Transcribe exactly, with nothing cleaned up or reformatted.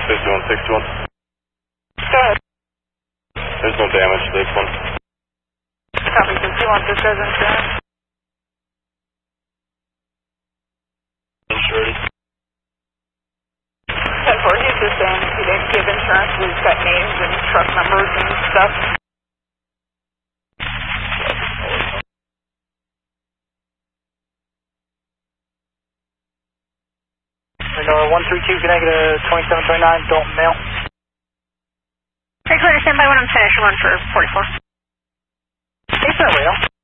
fifty-one sixty-one. Go ahead. There's no damage to this one. Copy, fifty-one, this says insurance. Insured. ten four, he's just saying he didn't give insurance, we've got names and truck numbers and stuff. Radar one three two, connected to twenty-seven twenty-nine, Dalton Mail. Three clear, stand by when I'm finished, one for forty-four. Hey, sir, Rail.